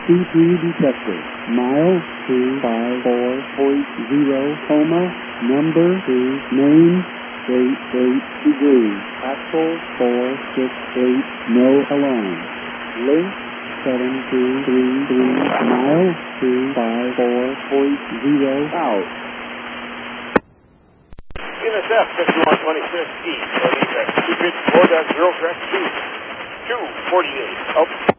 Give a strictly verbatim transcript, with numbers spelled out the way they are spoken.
C P detected. Mile two five four point zero, coma, number two, name, eight eight degrees, axle four six eight, no alarm. Link seven two three three, mile two five four point zero, out. N S F fifty-one twenty-six east, heading at two fifty-four point zero, correct two, two forty-eight, up.